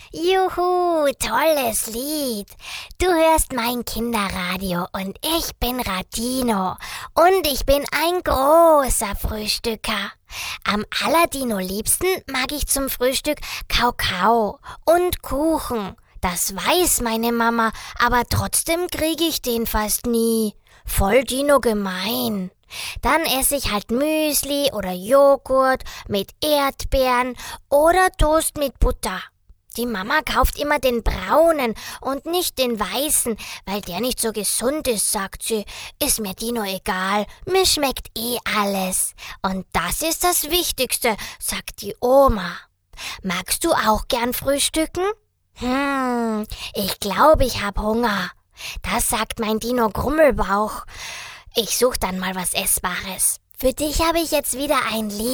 Juhu, tolles Lied. Du hörst mein Kinderradio und ich bin Radino und ich bin ein großer Frühstücker. Am allerdino-liebsten mag ich zum Frühstück Kakao und Kuchen. Das weiß meine Mama, aber trotzdem kriege ich den fast nie. Voll Dino gemein. Dann esse ich halt Müsli oder Joghurt mit Erdbeeren oder Toast mit Butter. Die Mama kauft immer den braunen und nicht den weißen, weil der nicht so gesund ist, sagt sie. Ist mir Dino egal, mir schmeckt eh alles. Und das ist das Wichtigste, sagt die Oma. Magst du auch gern frühstücken? Ich glaube, ich hab Hunger. Das sagt mein Dino Grummelbauch. Ich such dann mal was Essbares. Für dich habe ich jetzt wieder ein Lied.